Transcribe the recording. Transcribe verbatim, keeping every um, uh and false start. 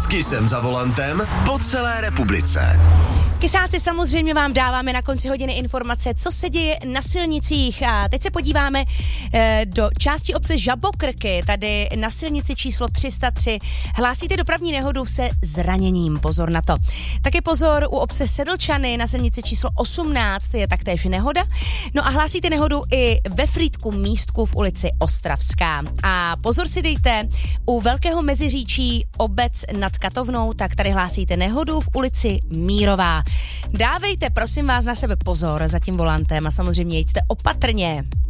Hezky jsem za volantem po celé republice. Kysáci, samozřejmě vám dáváme na konci hodiny informace, co se děje na silnicích. A teď se podíváme e, do části obce Žabokrky, tady na silnici číslo tři sta tři. Hlásíte dopravní nehodu se zraněním, pozor na to. Taky pozor, u obce Sedlčany na silnici číslo osmnáct je taktéž nehoda. No a hlásíte nehodu i ve Frýdku Místku v ulici Ostravská. A pozor si dejte, u Velkého Meziříčí obec nad Katovnou, tak tady hlásíte nehodu v ulici Mírová. Dávejte, prosím vás, na sebe pozor za tím volantem a samozřejmě jeďte opatrně.